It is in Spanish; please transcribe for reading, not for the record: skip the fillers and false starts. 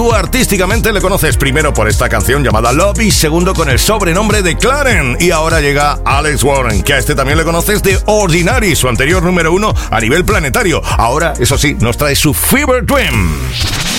Tú artísticamente le conoces primero por esta canción llamada Love y segundo con el sobrenombre de Clarence. Y ahora llega Alex Warren, que a este también le conoces de Ordinary, su anterior número 1 a nivel planetario. Ahora, eso sí, nos trae su Fever Dream.